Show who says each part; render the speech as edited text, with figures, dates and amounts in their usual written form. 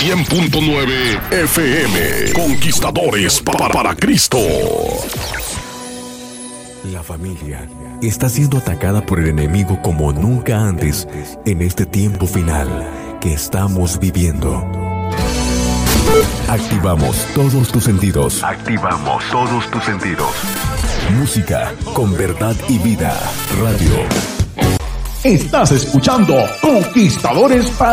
Speaker 1: 100.9 FM. Conquistadores para Cristo.
Speaker 2: La familia está siendo atacada por el enemigo como nunca antes en este tiempo final que estamos viviendo. Activamos todos tus sentidos. Música con verdad y vida. Radio.
Speaker 3: Estás escuchando Conquistadores para